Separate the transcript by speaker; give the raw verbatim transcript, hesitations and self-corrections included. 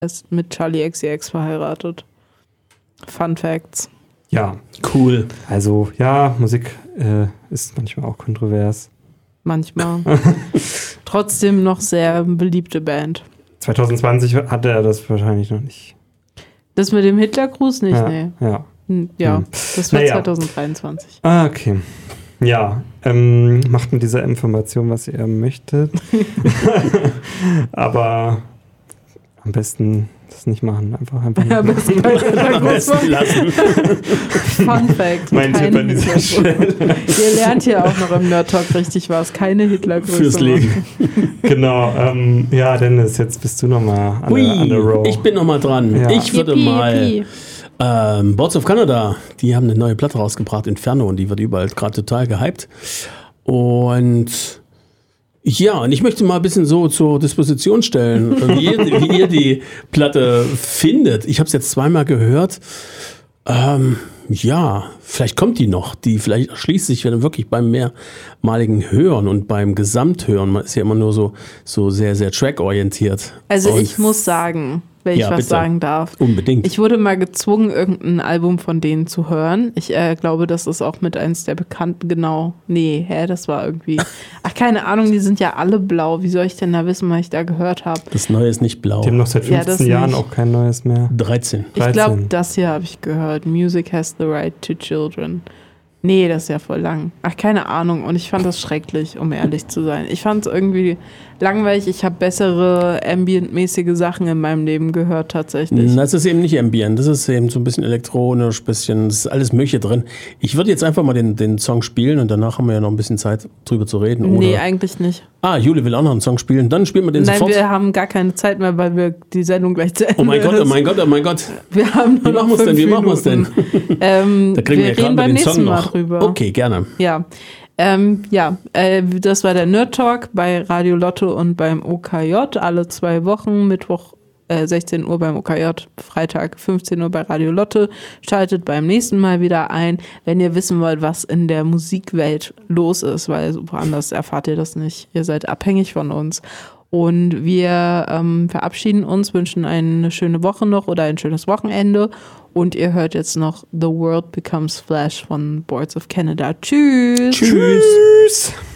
Speaker 1: ist mit Charli X C X verheiratet. Fun Facts.
Speaker 2: Ja,
Speaker 3: cool.
Speaker 2: Also ja, Musik äh, ist manchmal auch kontrovers.
Speaker 1: Manchmal. Trotzdem noch sehr beliebte Band.
Speaker 2: zwanzig zwanzig hatte er das wahrscheinlich noch nicht.
Speaker 1: Das mit dem Hitlergruß nicht,
Speaker 2: ja,
Speaker 1: nee.
Speaker 2: Ja,
Speaker 1: ja
Speaker 2: hm.
Speaker 1: das wird
Speaker 2: naja.
Speaker 1: zwanzig dreiundzwanzig.
Speaker 2: Ah, okay. Ja, ähm, macht mit dieser Information, was ihr möchtet. Aber am besten das nicht machen. Einfach einfach
Speaker 1: ja,
Speaker 2: nicht
Speaker 1: besten
Speaker 3: am besten lassen.
Speaker 1: Fun Fact.
Speaker 2: Mein Tipp an dieser Stelle.
Speaker 1: Ihr lernt hier auch noch im Nerd Talk richtig was. Keine Hitlergrüße.
Speaker 3: Fürs Leben.
Speaker 2: Genau. Ähm, ja, Dennis, jetzt bist du nochmal an, an der Row.
Speaker 3: Ich bin nochmal dran.
Speaker 2: Ja.
Speaker 3: Ich würde
Speaker 1: Yippie,
Speaker 3: mal...
Speaker 1: yippie.
Speaker 3: Ähm, Boards of Canada, die haben eine neue Platte rausgebracht, Inferno, und die wird überall gerade total gehypt. Und ja, und ich möchte mal ein bisschen so zur Disposition stellen, wie ihr, wie ihr die Platte findet. Ich habe es jetzt zweimal gehört. Ähm, ja, vielleicht kommt die noch. Die vielleicht erschließt sich, wenn wirklich beim mehrmaligen Hören und beim Gesamthören. Man ist ja immer nur so, so sehr, sehr trackorientiert.
Speaker 1: Also
Speaker 3: und
Speaker 1: ich muss sagen, wenn ich
Speaker 3: ja,
Speaker 1: was
Speaker 3: bitte.
Speaker 1: sagen darf.
Speaker 3: Unbedingt.
Speaker 1: Ich wurde mal gezwungen, irgendein Album von denen zu hören. Ich äh, glaube, das ist auch mit eins der bekannten, genau. Nee, hä, das war irgendwie. Ach, keine Ahnung, die sind ja alle blau. Wie soll ich denn da wissen, was ich da gehört habe?
Speaker 3: Das Neue ist nicht blau.
Speaker 2: Die haben noch seit
Speaker 1: Ja,
Speaker 2: fünfzehn
Speaker 1: das
Speaker 2: Jahren
Speaker 1: nicht.
Speaker 2: auch kein neues mehr.
Speaker 3: dreizehn.
Speaker 1: Ich glaube,
Speaker 2: dreizehn.
Speaker 1: das hier habe ich gehört. Music has the right to children. Nee, das ist ja voll lang. Ach, keine Ahnung. Und ich fand das schrecklich, um ehrlich zu sein. Ich fand es irgendwie langweilig. Ich habe bessere ambient-mäßige Sachen in meinem Leben gehört, tatsächlich.
Speaker 3: Das ist eben nicht Ambient, das ist eben so ein bisschen elektronisch, bisschen, das ist alles Mögliche drin. Ich würde jetzt einfach mal den, den Song spielen und danach haben wir ja noch ein bisschen Zeit drüber zu reden. Oder?
Speaker 1: Nee, eigentlich nicht.
Speaker 3: Ah, Juli will auch noch einen Song spielen, dann spielen wir den
Speaker 1: Nein,
Speaker 3: sofort.
Speaker 1: wir haben gar keine Zeit mehr, weil wir die Sendung gleich zu Ende
Speaker 3: Oh mein Gott, oh mein Gott, oh mein Gott.
Speaker 1: Wir haben nur
Speaker 3: Wie machen
Speaker 1: noch
Speaker 3: wir's denn?
Speaker 1: fünf
Speaker 3: Wie machen wir's denn?
Speaker 1: Minuten. Ähm,
Speaker 3: Da kriegen wir,
Speaker 1: wir
Speaker 3: ja gerade
Speaker 1: reden
Speaker 3: mal
Speaker 1: beim
Speaker 3: den Song
Speaker 1: nächsten Mal
Speaker 3: noch.
Speaker 1: drüber.
Speaker 3: Okay, gerne.
Speaker 1: Ja, ähm, ja äh, das war der Nerd Talk bei Radio Lotte und beim O K J. Alle zwei Wochen, Mittwoch äh, sechzehn Uhr beim O K J, Freitag fünfzehn Uhr bei Radio Lotte. Schaltet beim nächsten Mal wieder ein, wenn ihr wissen wollt, was in der Musikwelt los ist, weil woanders erfahrt ihr das nicht. Ihr seid abhängig von uns. Und wir ähm, verabschieden uns, wünschen eine schöne Woche noch oder ein schönes Wochenende. Und ihr hört jetzt noch The World Becomes Flash von Boards of Canada. Tschüss!
Speaker 2: Tschüss!